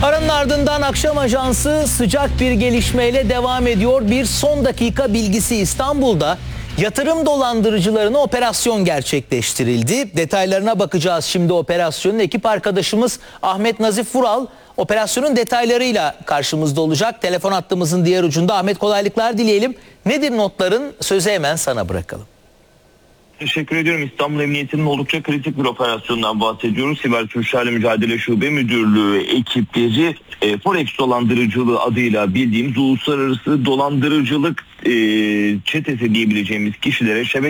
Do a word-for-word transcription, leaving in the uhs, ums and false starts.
Aranın ardından akşam ajansı sıcak bir gelişmeyle devam ediyor. Bir son dakika bilgisi: İstanbul'da yatırım dolandırıcılarına operasyon gerçekleştirildi. Detaylarına bakacağız şimdi operasyonun. Ekip arkadaşımız Ahmet Nazif Vural operasyonun detaylarıyla karşımızda olacak. Telefon hattımızın diğer ucunda. Ahmet, kolaylıklar dileyelim. Nedir notların? Sözü hemen sana bırakalım. Teşekkür ediyorum. İstanbul Emniyeti'nin oldukça kritik bir operasyondan bahsediyoruz. Siber Suçlarla Mücadele Şube Müdürlüğü ekipleri e, Forex dolandırıcılığı adıyla bildiğimiz uluslararası dolandırıcılık e, çetesi diyebileceğimiz kişilere şebeke